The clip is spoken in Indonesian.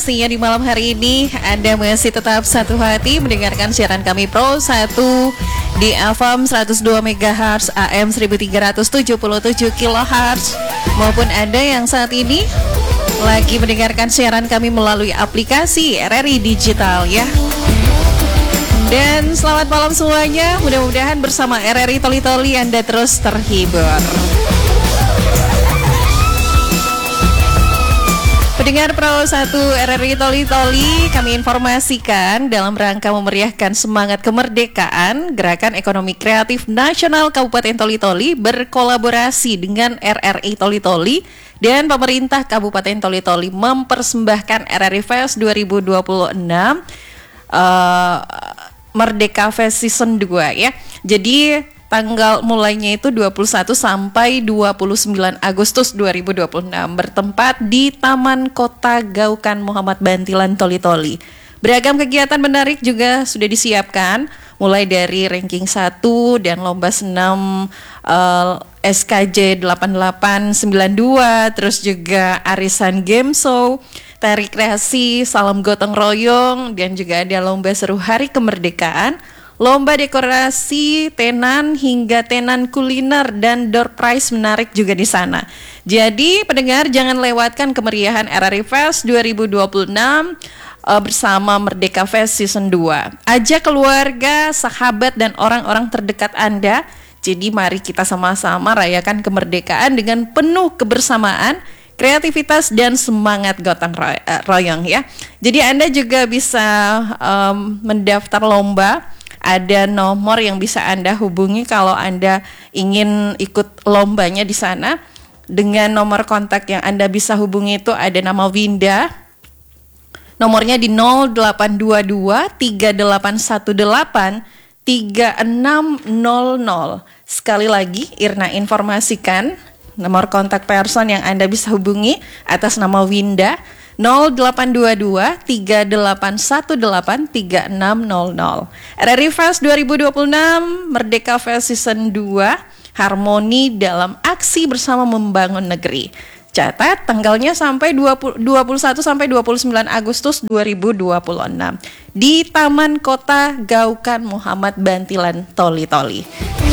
pastinya di malam hari ini Anda masih tetap satu hati mendengarkan siaran kami Pro 1 di FM 102 MHz AM 1377 kHz maupun Anda yang saat ini lagi mendengarkan siaran kami melalui aplikasi RRI Digital ya. Dan selamat malam semuanya, mudah-mudahan bersama RRI Toli Toli Anda terus terhibur. Pendengar Pro 1 RRI Toli Toli, kami informasikan dalam rangka memeriahkan semangat kemerdekaan, Gerakan Ekonomi Kreatif Nasional Kabupaten Toli Toli berkolaborasi dengan RRI Toli Toli dan pemerintah Kabupaten Toli Toli mempersembahkan RRI Fest 2026 Merdeka Fest Season 2 ya. Jadi tanggal mulainya itu 21 sampai 29 Agustus 2026 bertempat di Taman Kota Gaukan Muhammad Bantilan Toli Toli. Beragam kegiatan menarik juga sudah disiapkan, mulai dari ranking 1 dan lomba senam SKJ 8892, terus juga arisan game show, tari kreasi, salam gotong royong, dan juga ada lomba seru hari kemerdekaan, lomba dekorasi, tenan hingga tenan kuliner, dan door prize menarik juga di sana. Jadi pendengar jangan lewatkan kemeriahan RRI Fest 2026 bersama Merdeka Fest Season 2. Ajak keluarga, sahabat, dan orang-orang terdekat Anda. Jadi mari kita sama-sama rayakan kemerdekaan dengan penuh kebersamaan, kreativitas, dan semangat gotong royong ya. Jadi Anda juga bisa mendaftar lomba. Ada nomor yang bisa Anda hubungi kalau Anda ingin ikut lombanya di sana. Dengan nomor kontak yang Anda bisa hubungi itu ada nama Winda. Nomornya di 0822 3818 3600. Sekali lagi Irna informasikan nomor kontak person yang Anda bisa hubungi atas nama Winda 0822 3818 3600. RRI Fest 2026 Merdeka Fest Season 2, harmoni dalam aksi bersama membangun negeri. Catat tanggalnya sampai 21 sampai 29 Agustus 2026 di Taman Kota Gaukan Muhammad Bantilan Toli Toli.